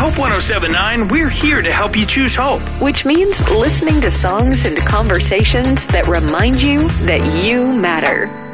Hope 107.9, we're here to help you choose hope. Which means listening to songs and conversations that remind you that you matter.